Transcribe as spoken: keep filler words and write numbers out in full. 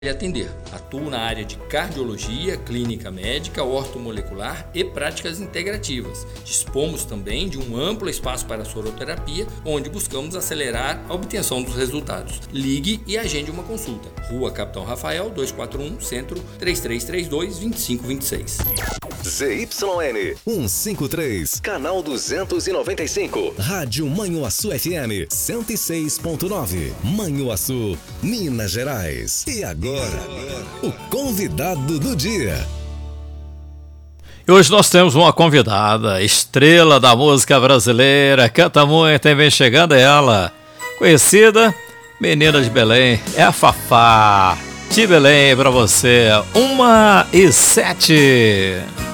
atender. Atuo na área de cardiologia, clínica médica, ortomolecular e práticas integrativas. Dispomos também de um amplo espaço para soroterapia, onde buscamos acelerar a obtenção dos resultados. Ligue e agende uma consulta. Rua Capitão Rafael, duzentos e quarenta e um, Centro, três três três dois, dois cinco dois seis. Z Y N cento e cinquenta e três, canal duzentos e noventa e cinco. Rádio Manhuaçu F M cento e seis ponto nove. Manhuaçu, Minas Gerais. E agora, o convidado do dia. E hoje nós temos uma convidada, estrela da música brasileira, canta muito, e vem chegando ela, conhecida menina de Belém, é a Fafá de Belém pra você, uma e sete.